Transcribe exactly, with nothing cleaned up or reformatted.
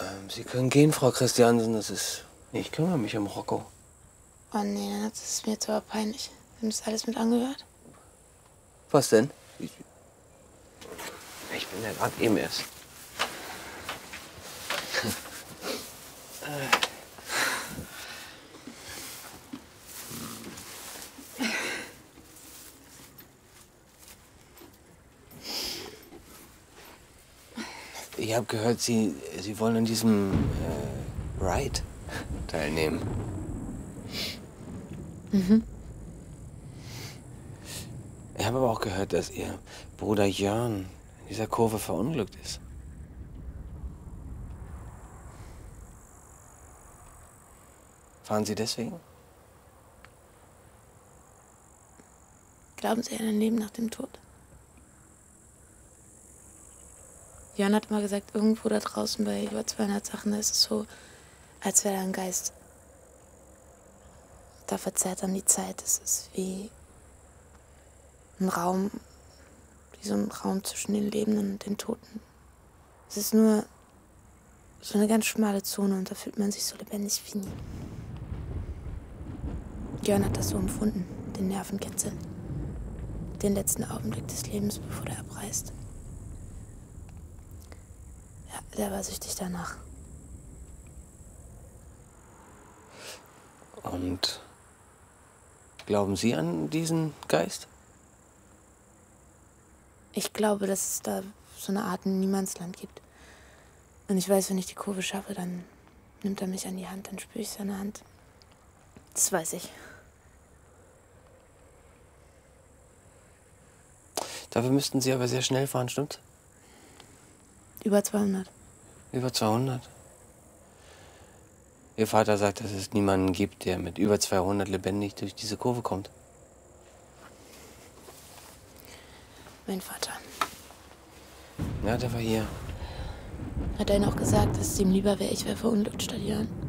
Ähm, Sie können gehen, Frau Christiansen. Das ist... Ich kümmere mich um Rocco. Oh nee, das ist mir jetzt aber peinlich. Haben das alles mit angehört? Was denn? Ich, ich bin ja gerade eben erst. Ich habe gehört, Sie, Sie wollen an diesem äh, Ride teilnehmen. Mhm. Ich habe aber auch gehört, dass Ihr Bruder Jörn in dieser Kurve verunglückt ist. Fahren Sie deswegen? Glauben Sie an ein Leben nach dem Tod? Jörn hat mal gesagt, irgendwo da draußen bei über zweihundert Sachen, da ist es so, als wäre da ein Geist. Da verzerrt dann die Zeit. Es ist wie ein Raum, wie so ein Raum zwischen den Lebenden und den Toten. Es ist nur so eine ganz schmale Zone und da fühlt man sich so lebendig wie nie. Jörn hat das so empfunden, den Nervenkitzel. Den letzten Augenblick des Lebens, bevor der abreißt. Ja, der war süchtig danach. Und glauben Sie an diesen Geist? Ich glaube, dass es da so eine Art Niemandsland gibt. Und ich weiß, wenn ich die Kurve schaffe, dann nimmt er mich an die Hand, dann spüre ich seine Hand. Das weiß ich. Dafür müssten Sie aber sehr schnell fahren, stimmt's? Über zweihundert. Über zweihundert? Ihr Vater sagt, dass es niemanden gibt, der mit über zweihundert lebendig durch diese Kurve kommt. Mein Vater. Ja, der war hier. Hat er Ihnen auch gesagt, dass es ihm lieber wäre, ich wäre verunglückt statt Jörn?